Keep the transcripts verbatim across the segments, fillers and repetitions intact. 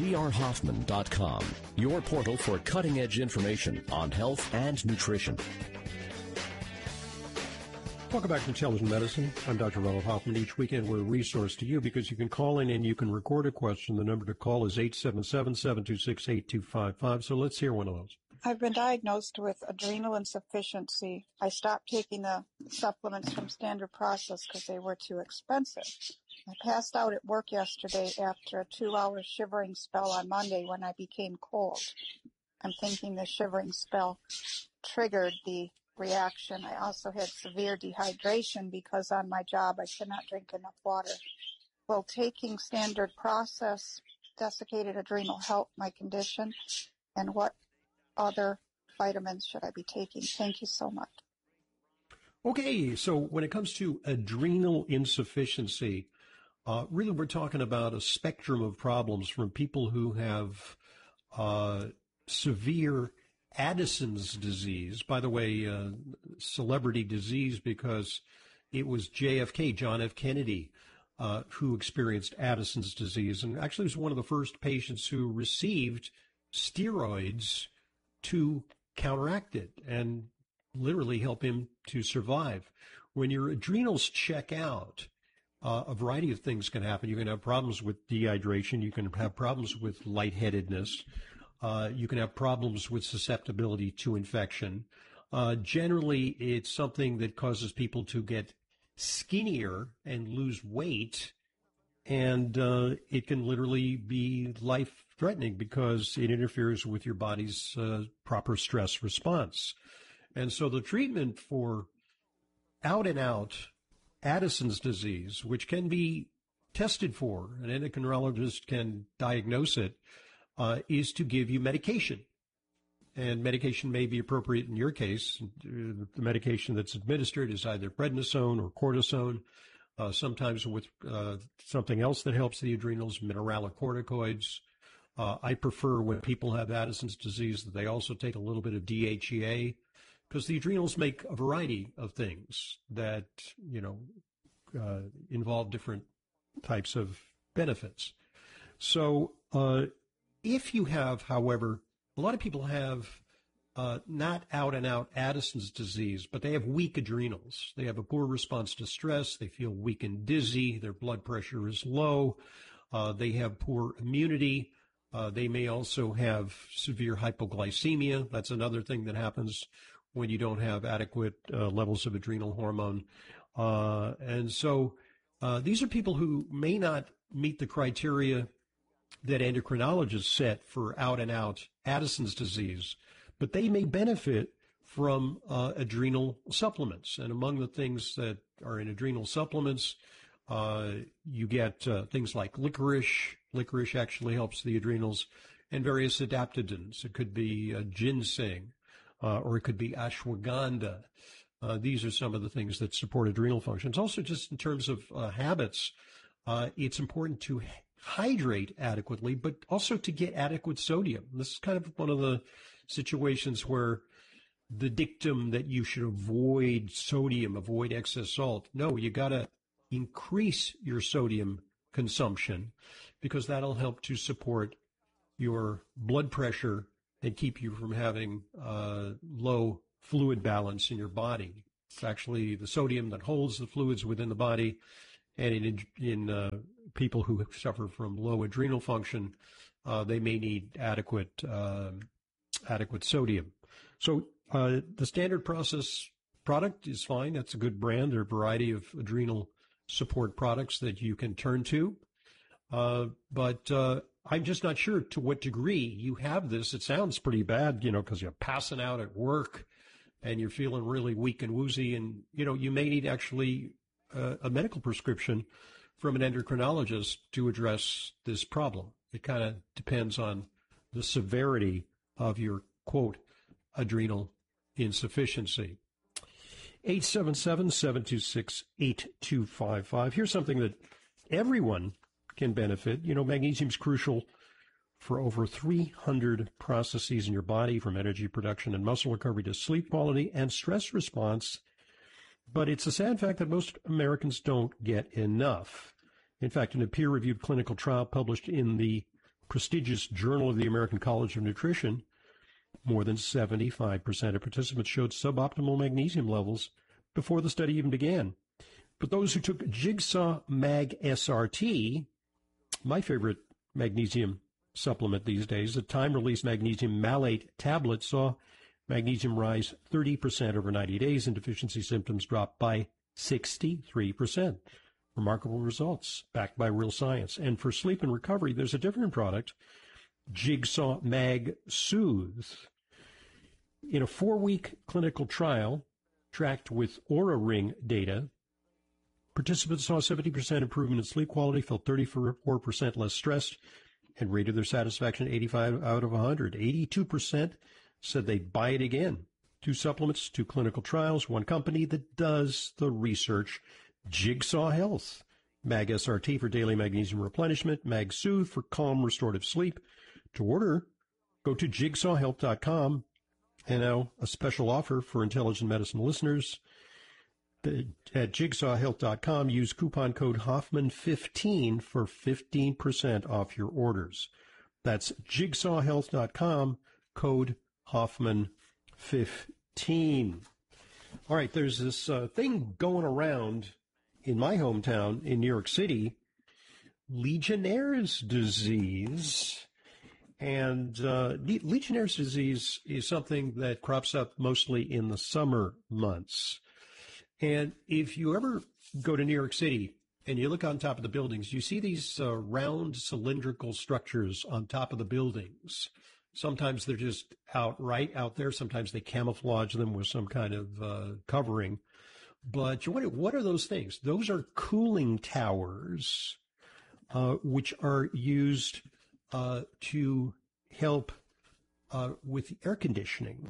d r hoffman dot com, your portal for cutting-edge information on health and nutrition. Welcome back to Intelligent Medicine. I'm Doctor Ronald Hoffman. Each weekend we're a resource to you because you can call in and you can record a question. The number to call is eight seven seven, seven two six, eight two five five. So let's hear one of those. I've been diagnosed with adrenal insufficiency. I stopped taking the supplements from Standard Process because they were too expensive. I passed out at work yesterday after a two-hour shivering spell on Monday when I became cold. I'm thinking the shivering spell triggered the reaction. I also had severe dehydration because on my job I cannot drink enough water. Will taking Standard Process desiccated adrenal help my condition? And what other vitamins should I be taking? Thank you so much. Okay, so when it comes to adrenal insufficiency, uh, really we're talking about a spectrum of problems from people who have uh, severe Addison's disease, by the way, uh, celebrity disease because it was J F K, John F. Kennedy, uh, who experienced Addison's disease, and actually was one of the first patients who received steroids to counteract it and literally help him to survive. When your adrenals check out, uh, a variety of things can happen. You can have problems with dehydration. You can have problems with lightheadedness. Uh, you can have problems with susceptibility to infection. Uh, generally, it's something that causes people to get skinnier and lose weight. And uh, it can literally be life-threatening because it interferes with your body's uh, proper stress response. And so the treatment for out-and-out Addison's disease, which can be tested for, an endocrinologist can diagnose it, uh, is to give you medication. And medication may be appropriate in your case. The medication that's administered is either prednisone or cortisone. Uh, sometimes with uh, something else that helps the adrenals, mineralocorticoids. Uh, I prefer when people have Addison's disease that they also take a little bit of D H E A because the adrenals make a variety of things that, you know, uh, involve different types of benefits. So uh, if you have, however, a lot of people have Uh, not out and out Addison's disease, but they have weak adrenals. They have a poor response to stress. They feel weak and dizzy. Their blood pressure is low. Uh, they have poor immunity. Uh, they may also have severe hypoglycemia. That's another thing that happens when you don't have adequate uh, levels of adrenal hormone. Uh, and so uh, these are people who may not meet the criteria that endocrinologists set for out and out Addison's disease, but they may benefit from uh, adrenal supplements. And among the things that are in adrenal supplements, uh, you get uh, things like licorice. Licorice actually helps the adrenals, and various adaptogens. It could be uh, ginseng, uh, or it could be ashwagandha. Uh, these are some of the things that support adrenal functions. Also, just in terms of uh, habits, uh, it's important to hydrate adequately, but also to get adequate sodium. This is kind of one of the situations where the dictum that you should avoid sodium, avoid excess salt. No, you got to increase your sodium consumption because that'll help to support your blood pressure and keep you from having uh, low fluid balance in your body. It's actually the sodium that holds the fluids within the body. And in, in uh, people who suffer from low adrenal function, uh, they may need adequate uh, adequate sodium. So uh, the Standard Process product is fine. That's a good brand. There are a variety of adrenal support products that you can turn to. Uh, but uh, I'm just not sure to what degree you have this. It sounds pretty bad, you know, because you're passing out at work and you're feeling really weak and woozy. And, you know, you may need actually uh, a medical prescription from an endocrinologist to address this problem. It kind of depends on the severity of your, quote, adrenal insufficiency. eight seven seven, seven two six, eight two five five. Here's something that everyone can benefit. You know, magnesium is crucial for over three hundred processes in your body, from energy production and muscle recovery to sleep quality and stress response. But it's a sad fact that most Americans don't get enough. In fact, in a peer-reviewed clinical trial published in the prestigious Journal of the American College of Nutrition, more than seventy-five percent of participants showed suboptimal magnesium levels before the study even began. But those who took Jigsaw Mag S R T, my favorite magnesium supplement these days, the time-release magnesium malate tablet, saw magnesium rise thirty percent over ninety days and deficiency symptoms dropped by sixty-three percent. Remarkable results backed by real science. And for sleep and recovery, there's a different product, Jigsaw Mag Soothe. In a four-week clinical trial tracked with Oura Ring data, participants saw seventy percent improvement in sleep quality, felt thirty-four percent less stressed, and rated their satisfaction eighty-five out of one hundred. eighty-two percent said they'd buy it again. Two supplements, two clinical trials, one company that does the research, Jigsaw Health. Mag S R T for daily magnesium replenishment, Mag Soothe for calm restorative sleep. To order, go to jigsaw health dot com. And now a special offer for Intelligent Medicine listeners. At jigsaw health dot com, use coupon code Hoffman fifteen for fifteen percent off your orders. That's jigsaw health dot com, code Hoffman fifteen. All right, there's this uh, thing going around in my hometown in New York City, Legionnaire's disease. And uh, Legionnaire's disease is something that crops up mostly in the summer months. And if you ever go to New York City and you look on top of the buildings, you see these uh, round cylindrical structures on top of the buildings. Sometimes they're just outright out there. Sometimes they camouflage them with some kind of uh, covering. But you wonder, what are those things? Those are cooling towers, uh, which are used uh, to help uh, with air conditioning.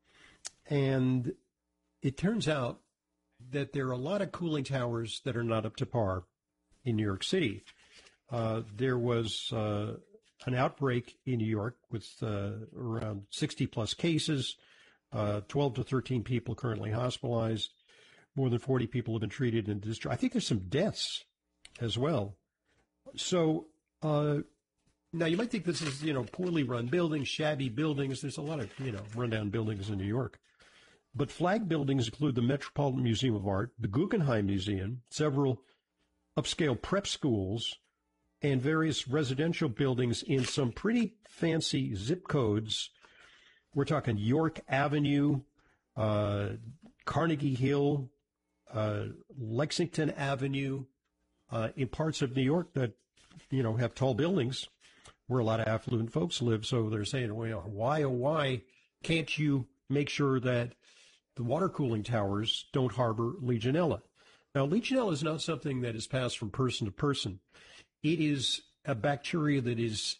And it turns out that there are a lot of cooling towers that are not up to par in New York City. Uh, there was uh, an outbreak in New York with uh, around sixty plus cases, uh, twelve to thirteen people currently hospitalized. More than forty people have been treated and discharged. I think there's some deaths as well. So uh, now you might think this is, you know, poorly run buildings, shabby buildings. There's a lot of, you know, rundown buildings in New York. But flag buildings include the Metropolitan Museum of Art, the Guggenheim Museum, several upscale prep schools, and various residential buildings in some pretty fancy zip codes. We're talking York Avenue, uh, Carnegie Hill, uh, Lexington Avenue, uh, in parts of New York that, you know, have tall buildings where a lot of affluent folks live. So they're saying, well, why, oh, why can't you make sure that the water cooling towers don't harbor Legionella? Now, Legionella is not something that is passed from person to person. It is a bacteria that is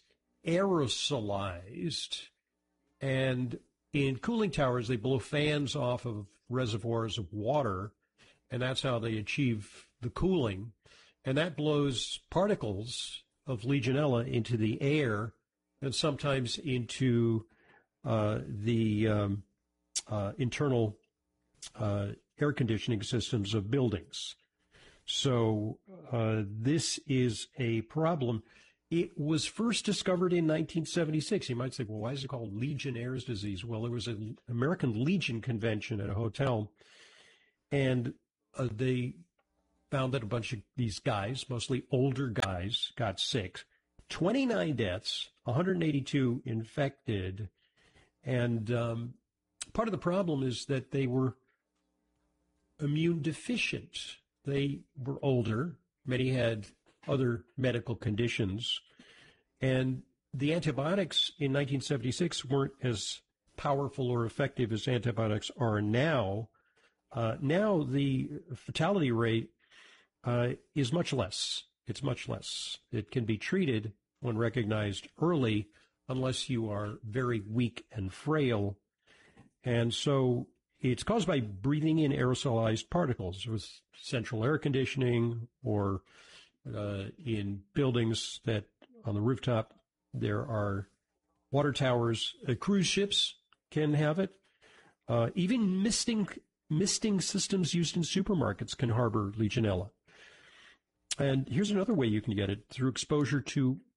aerosolized, and in cooling towers, they blow fans off of reservoirs of water, and that's how they achieve the cooling. And that blows particles of Legionella into the air and sometimes into uh, the um, uh, internal uh, air conditioning systems of buildings. So uh, this is a problem. It was first discovered in nineteen seventy-six. You might say, well, why is it called Legionnaire's disease? Well, there was an American Legion convention at a hotel, and uh, they found that a bunch of these guys, mostly older guys, got sick. twenty-nine deaths, one hundred eighty-two infected. And um, part of the problem is that they were immune deficient. They were older. Many had other medical conditions. And the antibiotics in nineteen seventy-six weren't as powerful or effective as antibiotics are now. Uh, now the fatality rate uh, is much less. It's much less. It can be treated when recognized early, unless you are very weak and frail. And so it's caused by breathing in aerosolized particles with central air conditioning, or uh, in buildings that on the rooftop there are water towers. Uh, cruise ships can have it. Uh, even misting, misting systems used in supermarkets can harbor Legionella. And here's another way you can get it, through exposure to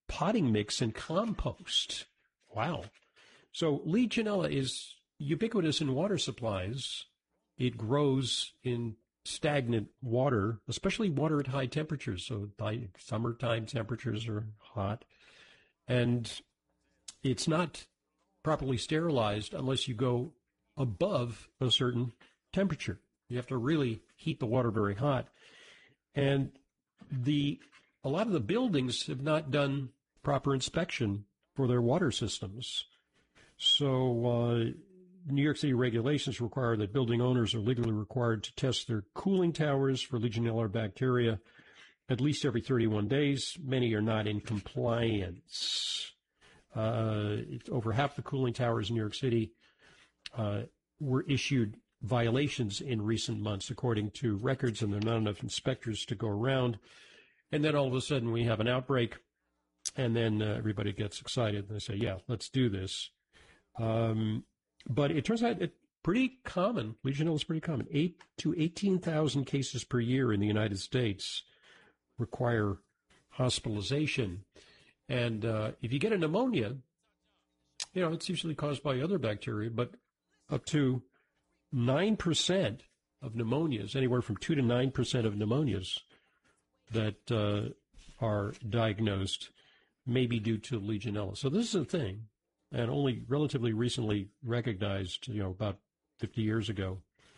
potting mix and compost. Wow. So Legionella is ubiquitous in water supplies. It grows in stagnant water, especially water at high temperatures. So summertime temperatures are hot. And it's not properly sterilized unless you go above a certain temperature. You have to really heat the water very hot. And the a lot of the buildings have not done proper inspection for their water systems. So uh, New York City regulations require that building owners are legally required to test their cooling towers for Legionella bacteria at least every thirty-one days. Many are not in compliance. Uh, over half the cooling towers in New York City uh, were issued violations in recent months, according to records, and there are not enough inspectors to go around. And then all of a sudden we have an outbreak, and then uh, everybody gets excited, and they say, yeah, let's do this. Um, but it turns out it's pretty common. Legionella is pretty common. Eight to eighteen thousand cases per year in the United States require hospitalization. And uh, if you get a pneumonia, you know, it's usually caused by other bacteria, but up to nine percent of pneumonias, anywhere from two to nine percent of pneumonias that uh, are diagnosed may be due to Legionella. So this is a thing, and only relatively recently recognized, you know, about fifty years ago.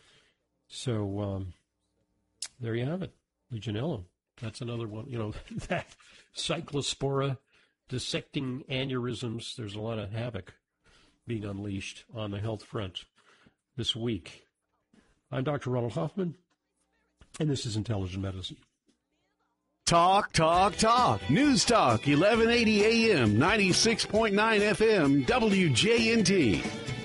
So um, there you have it, Legionella. That's another one, you know, that Cyclospora dissecting aneurysms. There's a lot of havoc being unleashed on the health front this week. I'm Doctor Ronald Hoffman, and this is Intelligent Medicine. Talk, talk, talk. News Talk, eleven eighty A M, ninety-six point nine F M, W J N T.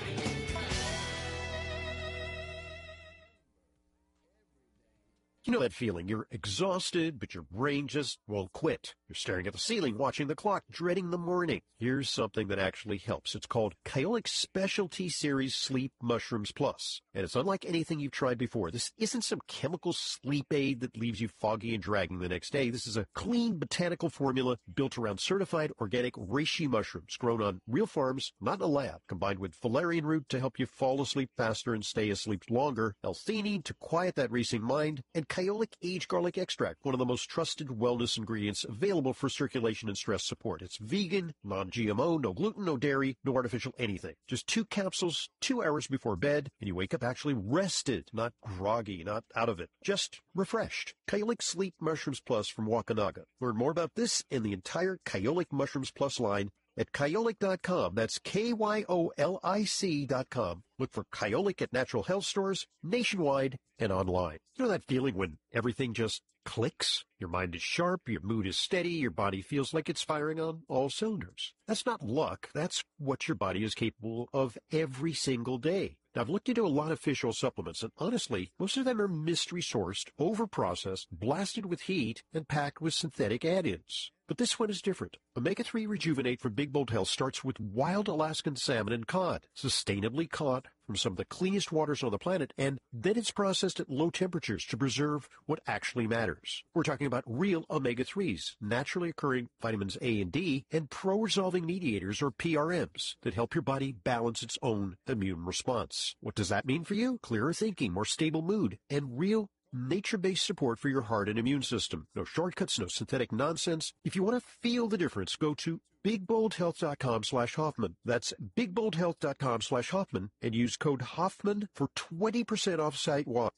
You know that feeling. You're exhausted, but your brain just won't quit. You're staring at the ceiling, watching the clock, dreading the morning. Here's something that actually helps. It's called Kyolic Specialty Series Sleep Mushrooms Plus. And it's unlike anything you've tried before. This isn't some chemical sleep aid that leaves you foggy and dragging the next day. This is a clean botanical formula built around certified organic reishi mushrooms grown on real farms, not in a lab, combined with valerian root to help you fall asleep faster and stay asleep longer, L-theanine to quiet that racing mind, and Kyolic aged garlic extract, one of the most trusted wellness ingredients available for circulation and stress support. It's vegan, non-G M O, no gluten, no dairy, no artificial anything. Just two capsules, two hours before bed, and you wake up actually rested, not groggy, not out of it, just refreshed. Kyolic Sleep Mushrooms Plus from Wakanaga. Learn more about this and the entire Kyolic Mushrooms Plus line at kyolic dot com. That's K Y O L I C dot com. Look for Kyolic at natural health stores nationwide and online. You know that feeling when everything just clicks? Your mind is sharp, your mood is steady, your body feels like it's firing on all cylinders. That's not luck. That's what your body is capable of every single day. Now, I've looked into a lot of fish oil supplements, and honestly, most of them are mystery-sourced, over-processed, blasted with heat, and packed with synthetic add-ins. But this one is different. omega three Rejuvenate from Big Bold Health starts with wild Alaskan salmon and cod, sustainably caught from some of the cleanest waters on the planet, and then it's processed at low temperatures to preserve what actually matters. We're talking about real omega threes, naturally occurring vitamins A and D, and pro-resolving mediators, or P R Ms, that help your body balance its own immune response. What does that mean for you? Clearer thinking, more stable mood, and real nature-based support for your heart and immune system. No shortcuts, no synthetic nonsense. If you want to feel the difference, go to big bold health dot com slash Hoffman. That's big bold health dot com slash Hoffman and use code Hoffman for twenty percent off site-wide.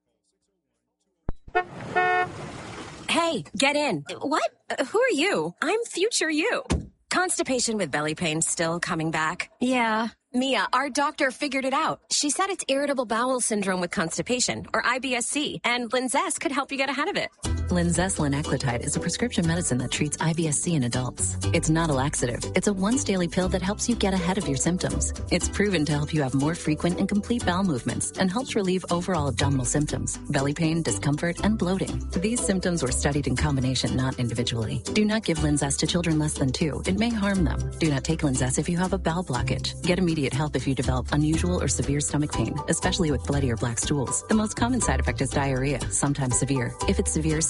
Hey, get in. What? Who are you? I'm future you. Constipation with belly pain still coming back? Yeah. Mia, our doctor figured it out. She said it's irritable bowel syndrome with constipation, or I B S C, and Linzess could help you get ahead of it. Linzess linaclotide is a prescription medicine that treats I B S C in adults. It's not a laxative. It's a once-daily pill that helps you get ahead of your symptoms. It's proven to help you have more frequent and complete bowel movements and helps relieve overall abdominal symptoms, belly pain, discomfort, and bloating. These symptoms were studied in combination, not individually. Do not give Linzess to children less than two. It may harm them. Do not take Linzess if you have a bowel blockage. Get immediate help if you develop unusual or severe stomach pain, especially with bloody or black stools. The most common side effect is diarrhea, sometimes severe. If it's severe,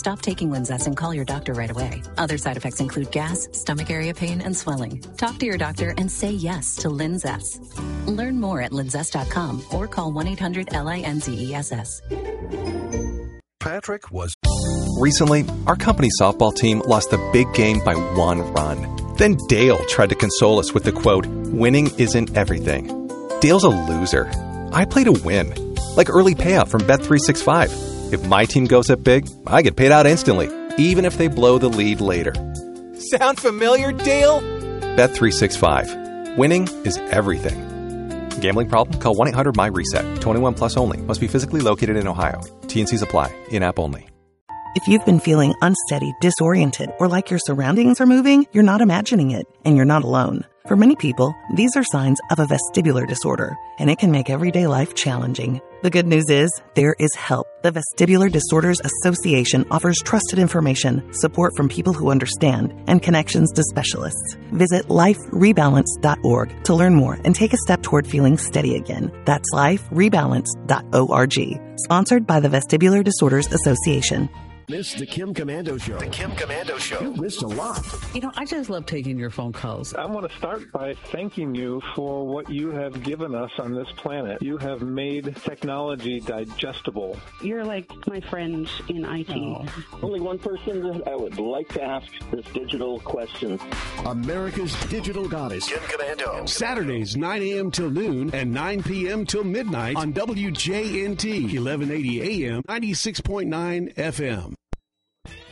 Stop taking Linzess and call your doctor right away. Other side effects include gas, stomach area pain, and swelling. Talk to your doctor and say yes to Linzess. Learn more at linzess dot com or call one eight hundred L I N Z E S S. Patrick was... Recently, our company's softball team lost the big game by one run. Then Dale tried to console us with the quote, "Winning isn't everything." Dale's a loser. I play to win. Like early payout from Bet three sixty-five. If my team goes up big, I get paid out instantly, even if they blow the lead later. Sound familiar, Dale? Bet three sixty-five. Winning is everything. Gambling problem? Call one eight hundred M Y reset. twenty-one plus only. Must be physically located in Ohio. T and Cs apply. In-app only. If you've been feeling unsteady, disoriented, or like your surroundings are moving, you're not imagining it, and you're not alone. For many people, these are signs of a vestibular disorder, and it can make everyday life challenging. The good news is, there is help. The Vestibular Disorders Association offers trusted information, support from people who understand, and connections to specialists. Visit life rebalance dot org to learn more and take a step toward feeling steady again. That's life rebalance dot org. Sponsored by the Vestibular Disorders Association. Missed the Kim Komando Show. The Kim Komando Show. You missed a lot. You know, I just love taking your phone calls. I want to start by thanking you for what you have given us on this planet. You have made technology digestible. You're like my friend in I T. Oh. Only one person that I would like to ask this digital question. America's digital goddess, Kim Komando. Saturdays, nine a.m. till noon and nine p.m. till midnight on W J N T, eleven eighty A M, ninety-six point nine F M.